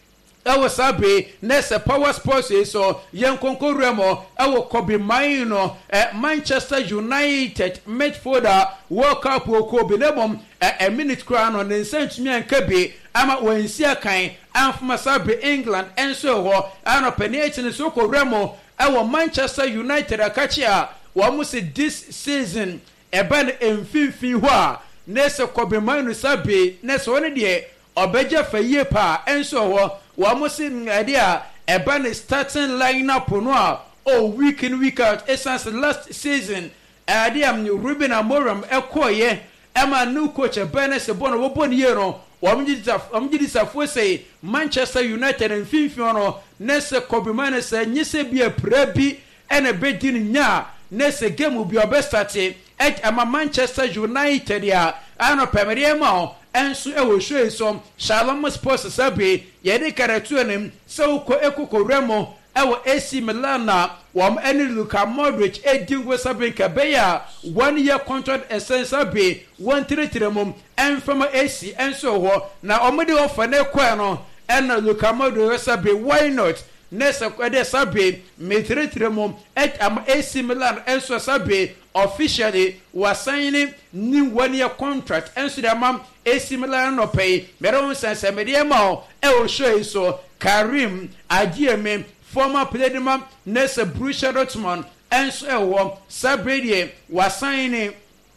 Our Sabi, Nessa Power Sports so young Conco Remo, our Kobe Maino, at Manchester United midfielder, World Cup will Kobe Lebom, a minute crown on the Saint Me and Kebi, Ama Wensia Kain, and from Sabi, England, and so on, and a penetrating Soko Remo, our Manchester United Akachia, almost this season, a band in Fifi, Nessa Kobe Maino Sabi, Nessa one day, or Beja for year pa, and so on. Wamusin idea eba ne starting lineup no a oh week in week out essence last season ade am Ruben Amorim ekoye ema new coach eba ne se bono wo boni ye no omjidisafo say Manchester United and Finfin no nese kobimane se nyese bia prabi ene bedin nya nese game bi obestate et ama Manchester United ya ano pemere ma enso e wo show so Shalom Sports sabe ye de karatu enem se uko ekoko remo e wo A C Milan na wom eni Luka Modric e dingwe sabe kabeya one year contract essence sabe one three three mum enfama A C enso ho na omode offer na kwa no ena Luka Modric sabe why not nessa kwede sabe me three three mum et am A C Milan enso sabe officially was signing new one year contract enso the mam A C Milan no pay meron sense media ma e o show so Karim Adieme former player man nessa Borussia Dortmund enso e wo sabe was signing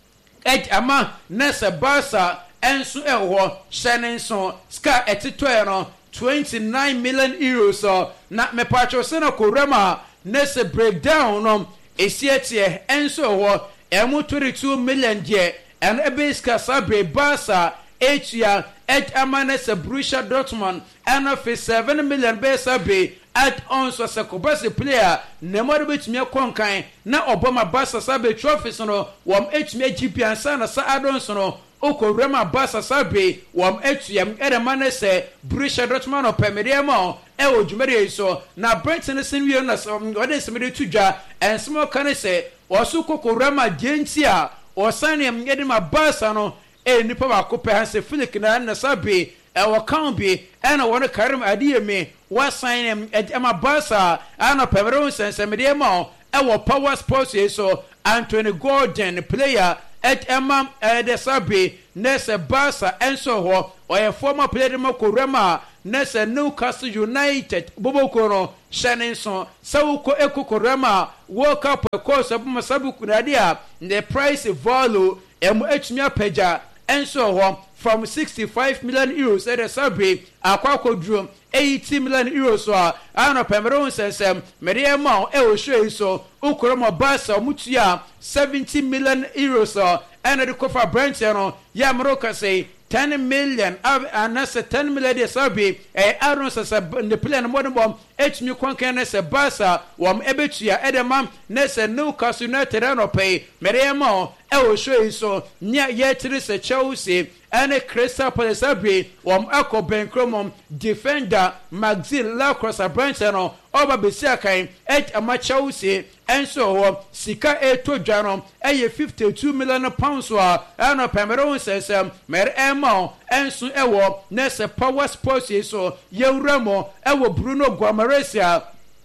et ama nessa Barca enso e wo Shenenson ska etitoe no twenty-nine million euros so na me pacho sena korema nessa breakdown no esietie enso wo emu twenty-two million je and ebeska sabre Barca etia et amanese Borussia Dortmund and of seven million besa be at on so sekobase player ne mo betumi konkan na oboma Barca sabe trophies no wom etumi G P ansa na sa adon no oko rema Barca sabe wom etuam eremanese Borussia Dortmund no pemediamo e ojumere so na Brighton senwie na so wode semede tudwa ensmo kan se osu koko rema gentia osane am edema Barca no e nipa ba ko pe hanse Filik na na sabe e wo kan bi e na wona Karim Adieme wa sign em ema Barca ana pemero sensemede ma e wo Power Sports so Anthony Gordon player et emam e de sabe nese Barca enso ho o former player ma ko rema nese Newcastle United boboko no Shenenson sawuko ekoko rema World Cup course abuma sabu kunadia the price value em etmia peja enso ho from sixty-five million euros at the sabe akwako drum eighty million euros so ana pemeron sensem mediama e o show so ukoromo Barca mutua seventy million euros so ana de kofa branch no ya mroka say ten million and that's ten million de sabe e aron sasa the plan modern bomb etmi kwankan na se Barca wom ebetua edemam na se Newcastle United no pay mediama e o show so nya yetri se Chelsea and Crystal Palace sabe wom akọ benkromom defender Maxime Lacrosse branch no oba besia kan et ama Chelsea enso ho sika eto dwanom eye fifty-two million pounds so ana Pemeron sesem mer emo enso ewo nese Power Sports so yewramo ewo Bruno Guimaraes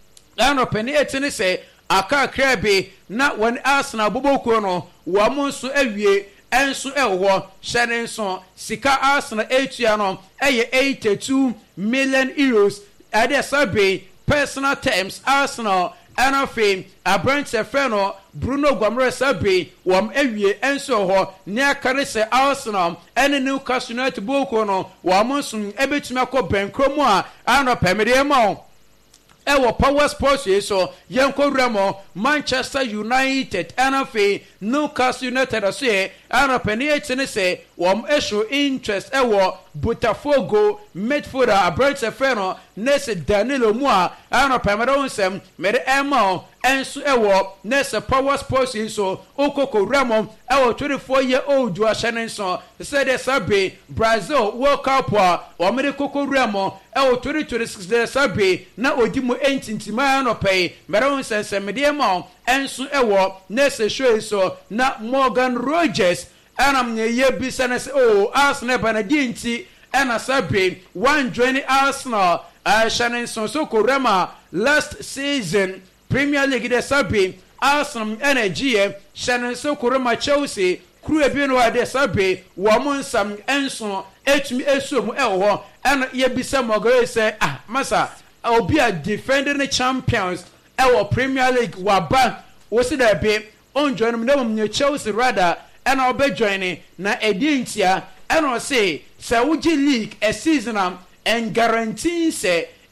ana peni etini se aka krabe na when Arsenal boboko no wo monso awie enso ewo Shenenson sika Arsenal etua no eye eighty-two million euros ade sabe personal terms Arsenal and of fame a branch freno Bruno Guimaraes sabe wom awie enso ho ne akare se Arsenal and Newcastle United boko no wom sun ebetumi akọ benkromo a ano pemede ma ewo Power Sports so yenko remo Manchester United and of Newcastle United so ano peniate ne se wom esho interest ewo Botafogo midfielder a branch freno nese Danilo Mua ano pemede onsem mere emo enso ewo nese Power Sports so okoko remo ewo twenty-four year old Joao Shenenson said the sabe Brazil World Cup o mere koko remo ewo twenty twenty-six the sabe na odimo entintima no pay mere onsense mediema enso ewo nese show so na Morgan Rogers anam nye ye business oh Arsenal banadinti ana sabe one join Arsenal uh, Shenenson so korema last season Premier League de sabe Arsenal energy Shenenson korema Chelsea crew bi no de sabe wo monsam enso etumi esom ewo ana ye bisa mogere say ah masa obi a defending champions ewo Premier League waba wo si da be on join me na Chelsea rather ana obe join na edintia ana o say say uji league a season am and guarantee say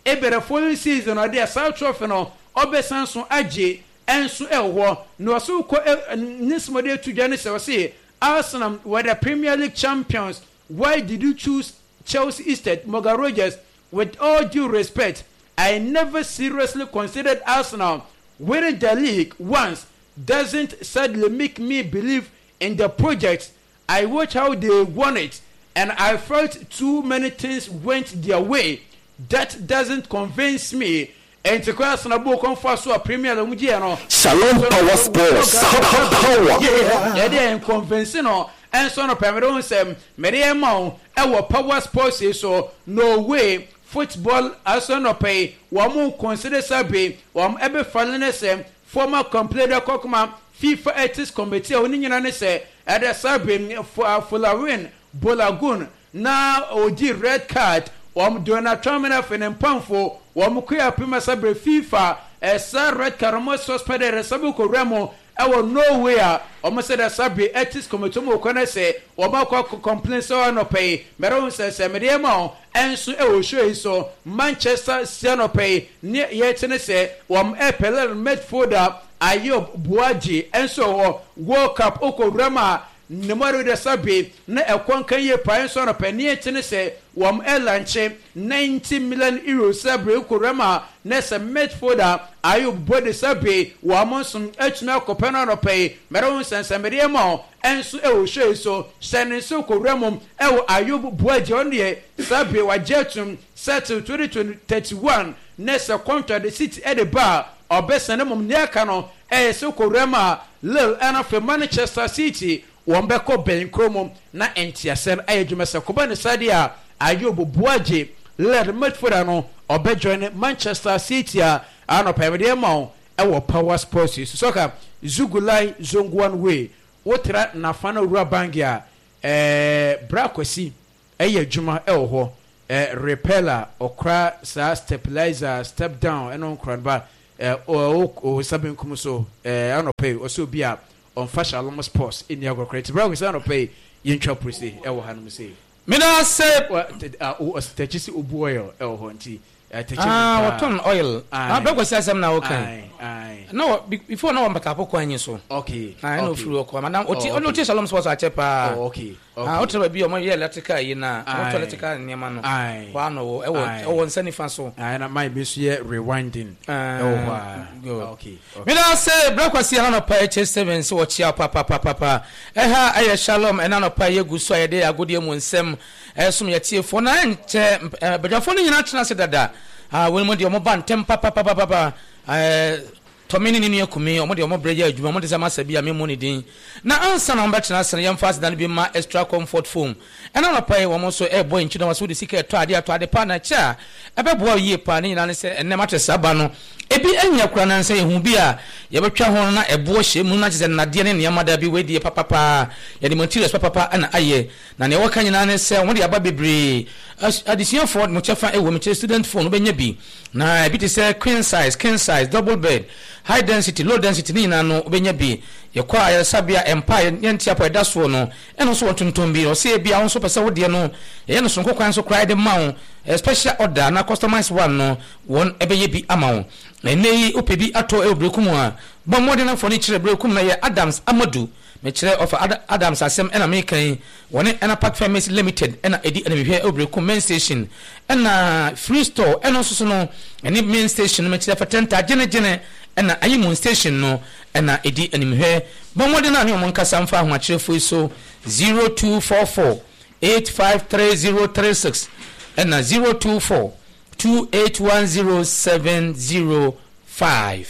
ebere following season or there South Trophy no obesan so agye enso ewo no so ko nismode to jane se say Arsenal were the Premier League champions. Why did you choose Chelsea instead? Morgan Rogers, with all due respect, I never seriously considered Arsenal. Winning the league once doesn't sadly make me believe in the project. I watched how they won it, and I felt too many things went their way. That doesn't convince me. And to cross on a book on fast to a Premier League, Shalom Power Sports. Power. Yeah, they're convincing. And son of Pamela said, Mariamon, our Power Sports is so no way. Football as on a pay, one more consider Sabi, one ever fallen as former complainer Kokma, FIFA ethics committee, only in say, at a Sabi for Fularin, Bolagun, now Odi red card, one Donald Trump and Pamfo, one Mukia Prima Sabre FIFA, a sir red caramo suspended a Sabuko Remo. Our nowhere almost said a Sabi ethics committee mo kona say or Mako complaints on no pay Meron says Mediamo and so it will show so Manchester Siano pay near yet say one Apple Medforda Ayob Buaji and so World Cup Oko Rama Numero de Sabi na a Quankaye Pines on a penny Tennessee one Elanche ninety million euros Sabi Oko Rama Nessa Medforda Ayob Bode Sabi Wamonson Echna Copano pay Meron Sans Mediamo and so it will show so sending so Ramum El Ayob Buaji on the Sabi Wajetum settled twenty thirty-one Nessa contra the city at the bar or best and among Niakano eh so Rama Lil Anna for Manchester City Wambeko Ben Chromum na entiasen ayedumesa Kobani Sadia Ayob Buaji led Medfordano or be join Manchester City ano pemediamo ewo Power Sports soka Zugulai Zongwan way wotra na fana Ruabangia eh brakwesi eye djuma ewo ho eh repeller okra sa stabilizer step down eno nkran ba eh o o sabin kumuso eh ano pay oso bia on fashion almost sports in your creative bro we say no pay yin chop prisi e wo hanum say me na say o stachisi obuoyo e wo honti ah waton oil ah be go say asem na okay ai no before no mbaka poko anyi so okay ah no free okwa madam oti oti shalom sports a chepa oh okay ah oti ba bi o mo ye electrical yi na o electrical nyema no wa no e wo e wo nsani fa so ah na my be so ye rewinding oh okay me na say breakfast ya no pa h seven so wo chia papa papa papa eh ha aye shalom e na no pa ye guso ye de agode mu nsem eh sum ye tie fo na nche bedafo no nyina tena se dada ah when mo de mo ban tem papa papa papa eh tomini ni yakumi omo de omo breja adwuma omo de sama sabi a memo ni din na ansa na mbetena asene yam fast dan bi ma extra comfort foam ena na pai wo mo so e boy nchi na so de sika eto ade ato ade pa na cha ebe bo yie pa ni nyina ne se enne matresa ba no ebi enya kura na nse ehu bi a ye betwa ho na ebo hye mu na chese na de ne nyama da bi wedi papa pa ye de materials papa pa na aye na ne woka nyina ne se wo de aba bebre addition for mo chefa e wo me student phone be nya bi na ebi te se queen size king size double bed high density low density ni na no obenya bi ye kwa ya sabia empire yentia po edaso no eno so wontonton bi o se bia won so pese wo de no ye no so kokwan so cry de mawo special order na customized one no won ebeye bi amawo na nei opebi ato e obrekum a bo modern furniture brekum na ye Adams Amadu me kire of Adams asem ena me kan woni ena Park Pharmacy Limited ena edi ena me obrekum main station ena free store ena so so no eni main station me kire for ten ta gene gene ena ayimun station no ena edi animhwe bo modern na ne omon kasa mfa ho akire foi so zero two four four eight five three zero three six ena zero two four two eight one zero seven zero five.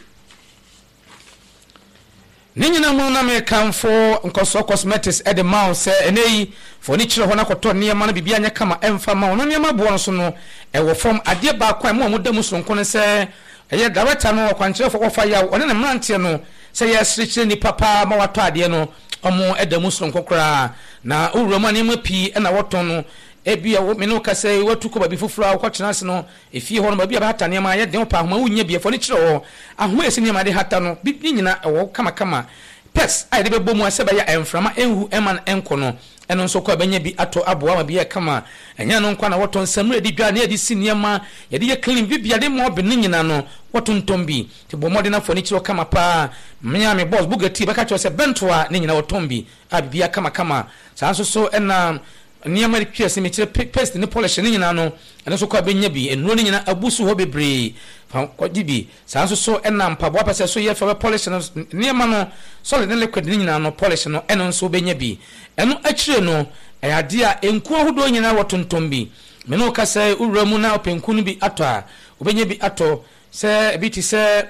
Ninyina mo na me kanfo nkoso cosmetics e de maw se eneyi furniture ho na koto niema na bibia nya kama emfa maw no niema bo no so no e wo form ade ba kwa mo mo damu so nko se eye director no kwanche fo kofa ya one na mrante no se ya srichire ni papa ma wato ade no omo edamu so nko kra na owurama ni mapi e na woton no ebia wo meno kase watuko ba bi fufura wo kwatena se no efie ho no ba bia ba hata ne ma ye den pa homa wunya bia fo ne kire ho ahoma esi ne ma de hata no bi nyina wo kama kama pes ai de bebo mu aseba ya emframa enhu eman enkono eno nso kwa benya bi ato aboa ma bi ya kama enya no nkwa na woton samre di dwa na edi siniema ye de clean bibia de mo be nyina no woton tombi ti bo mode na foni chiro kama pa menya me boss bugati baka cho se bentoa ne nyina wotombi a bibia kama kama sa nso so ena niema de se me chire paste ne polish ne nyina no eno nso kwa benya bi enuro ne nyina abusu ho bebre fa kwa dibi sa nso so ena mpaboa pese so ye fa polish niema no solid ne liquid ne nyina no polish no eno nso benya bi eno akire no ayade a enku ahodo nyina wotontom bi me no ka sai uramu na openku no bi ato a obenya bi ato se ebiti se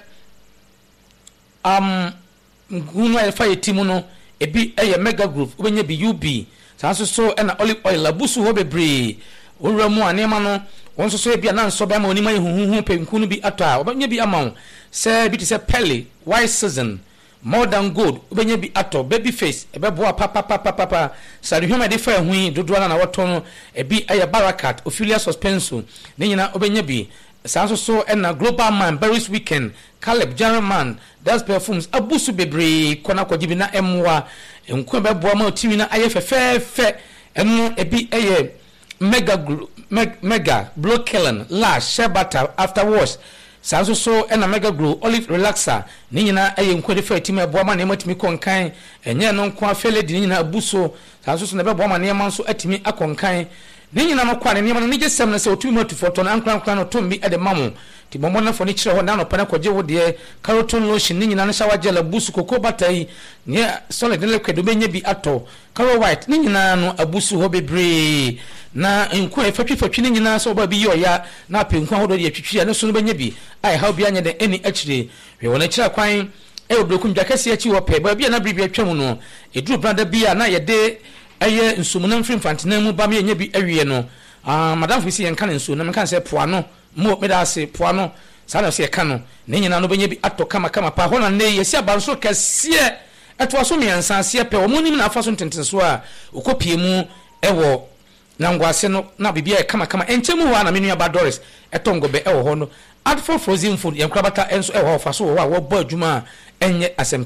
um ngunu e fa yetimu no ebi eye mega group obenya bi U B sanso so ena olive oil abusu ho bebre uramu anema no wonso so ebi na nso ba ma onima yehuhu penku no bi ato a obenya bi amaw se ebiti se pele wise season more than good obenya bi ato baby face ebeboa papa papa papa sari homa de fa hu dodo na woto ebi eye barakat ophelia suspenso ne nyina obenya bi sanso so ena global man berries weekend Caleb German das perfumes abusu bebre kona kwajibi na emwa enku ebeboa ma otimi na aye fefefe eno ebi eye mega mega blow killing lash shebata after wash sanso so ena mega glow olive relaxer ni nyina eye nkwade fa timi eboa ma na ematimi konkan enye no nko afele di nyina abuso sanso so na beboa ma na ema nso atimi akonkan ni nyina no kwa ne ema no nije sem na se otumi matu foto na ankran ankran no tombi ede mamu ti bomo na foni kire ho na no pana kwaje wo de carotone lotion ni nyina na shower gel abusu koko batai ne solid liquid obenya bi ato caro white ni nyina no abusu ho bebre na enku efatwi fatwi ni nyina so ba bi yo ya na penku ahodo de atwitwi na so no benya bi ai how bi anya de any akire we wona kira kwan e obroku ndwakase achi wo pe ba bi na bribi atwam no eduru branda bi a na ye de eye nsumuna mfiri mfantina mu ba me nya bi awie no ah madam fisi yen kan nsu na me kan se poano mo me da se poano sa na se ka no ne nyina no benya bi ato kama kama pa ho na ne yesi abanso kase eto aso me ansa se pe o munim na afa so ntentenso a okopie mu ewo na ngwase no na bibia kama kama enchemu ho na menu aba Doris etongobe ewo ho no ad for frozen food yen krabata enso ewo fa so wo wo bo adwuma enye asem